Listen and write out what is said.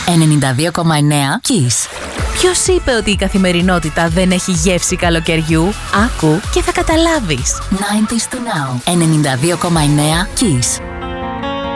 92,9 Kiss. Ποιος είπε ότι η καθημερινότητα δεν έχει γεύση καλοκαιριού? Άκου και θα καταλάβεις. 90s to now. 92,9 Kiss.